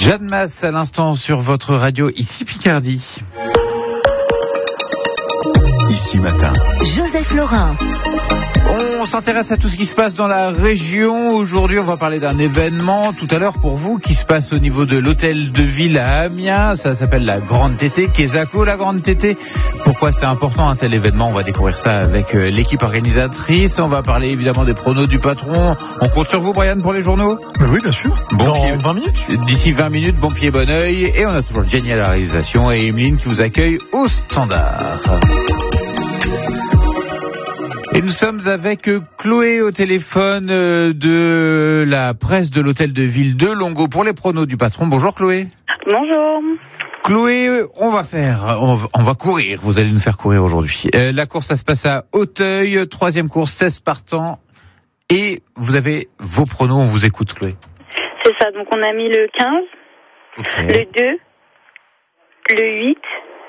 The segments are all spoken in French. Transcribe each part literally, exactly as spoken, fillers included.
Jeanne Masse à l'instant sur votre radio, ici Picardie. Ici matin. Joseph Laurin. On s'intéresse à tout ce qui se passe dans la région. Aujourd'hui, on va parler d'un événement tout à l'heure pour vous qui se passe au niveau de l'hôtel de ville à Amiens. Ça s'appelle la Grande Tétée. Quesaco, la Grande Tétée. Pourquoi c'est important un tel événement? On va découvrir ça avec euh, l'équipe organisatrice. On va parler évidemment des pronos du patron. On compte sur vous, Brian, pour les journaux? Mais oui, bien sûr. Bon dans pied, vingt minutes. D'ici vingt minutes, bon pied, bon oeil. Et on a toujours Jenny à la réalisation et Emeline qui vous accueille au standard. Et nous sommes avec Chloé au téléphone de la presse de l'hôtel de ville de Longo pour les pronos du patron. Bonjour Chloé. Bonjour. Chloé, on va faire, on va, on va courir. Vous allez nous faire courir aujourd'hui. Euh, la course, ça se passe à Auteuil. Troisième course, seize partants. Et vous avez vos pronos. On vous écoute, Chloé. C'est ça. Donc on a mis le quinze, Okay. le deux, le huit,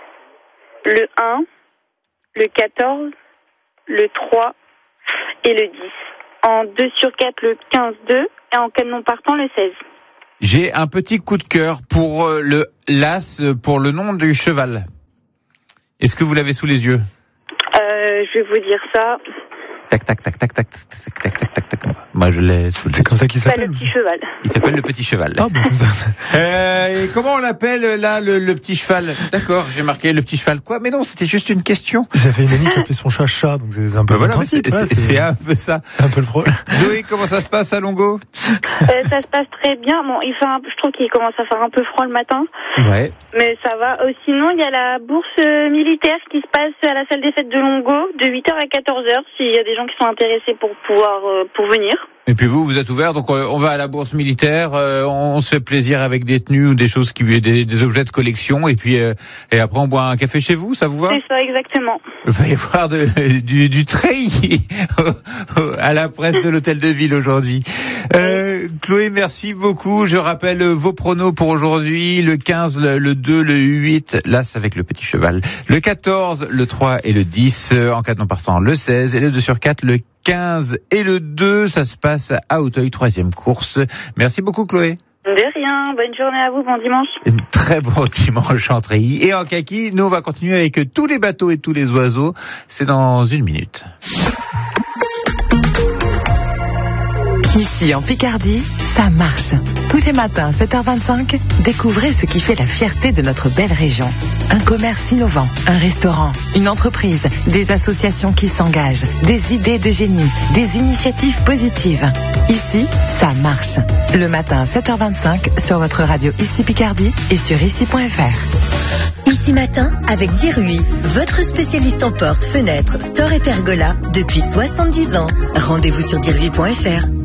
le un, le quatorze, le trois et le dix. En deux sur quatre, le quinze deux et en canon partant, le seize. J'ai un petit coup de cœur pour euh, le l'as, pour le nom du cheval. Est-ce que vous l'avez sous les yeux? Euh, je vais vous dire ça. Tac, tac, tac, tac, tac, tac, tac, tac, tac, tac. Moi, je l'ai sous les yeux. C'est comme ça qu'il Pas s'appelle. le petit cheval. Il s'appelle le petit cheval. Ah bon, comme ça. Euh, et comment on l'appelle là, le, le petit cheval? D'accord, j'ai marqué le petit cheval. Quoi? Mais non, c'était juste une question. J'avais une amie qui appelait son chat chat, donc c'est un peu Ben voilà, le mais c'est, principe. ouais, c'est, c'est un peu ça. c'est un peu le problème. Zoé, comment ça se passe à Longo? Euh, ça se passe très bien. Bon, il fait un, je trouve qu'il commence à faire un peu froid le matin, Ouais. mais ça va. Euh, sinon, il y a la bourse euh, militaire qui se passe à la salle des fêtes de Longo de huit heures à quatorze heures. S'il y a des gens qui sont intéressés pour pouvoir euh, pour venir. Et puis vous, vous êtes ouvert, donc euh, on va à la bourse militaire, euh, on, on se fait plaisir avec des tenues ou des choses qui, des, des objets de collection, et puis euh, et après on boit un café chez vous, ça vous va? C'est ça, exactement. Il va y avoir de, du, du treillis à la presse de l'hôtel de ville aujourd'hui. Euh, Chloé, merci beaucoup. Je rappelle vos pronos pour aujourd'hui. Le quinze, le, le deux, le huit, l'as avec le petit cheval. Le quatorze, le trois et le dix. En quatre non partant, le seize. Et le deux sur quatre, le quinze et le deux. Ça se passe à Auteuil, troisième course. Merci beaucoup, Chloé. De rien. Bonne journée à vous. Bon dimanche. Une très bon dimanche en treillis. Et en kaki, nous on va continuer avec tous les bateaux et tous les oiseaux. C'est dans une minute. Ici en Picardie, ça marche. Tous les matins, sept heures vingt-cinq, découvrez ce qui fait la fierté de notre belle région. Un commerce innovant, un restaurant, une entreprise, des associations qui s'engagent, des idées de génie, des initiatives positives. Ici, ça marche. Le matin, sept heures vingt-cinq, sur votre radio Ici Picardie et sur ici point f r. Ici matin, avec Dirui, votre spécialiste en portes, fenêtres, store et pergola depuis soixante-dix ans. Rendez-vous sur dirui point f r.